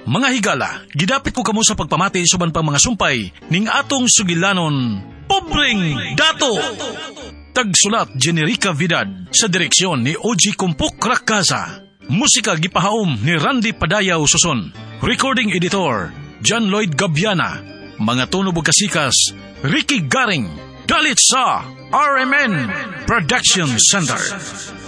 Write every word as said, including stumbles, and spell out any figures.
Mga higala, gidapit ko kamo sa pagpamati suban pang mga sumpay ning atong sugilanon, Pobreng Dato. Tagsulat Generica Vidad, sa direksyon ni O G Kumpuk Rakaza. Musika gipahaom ni Randy Padayaw Suson. Recording editor John Lloyd Gabiana. Mga tunog ug kasikas Ricky Garing. Dalit sa R M N Production Center.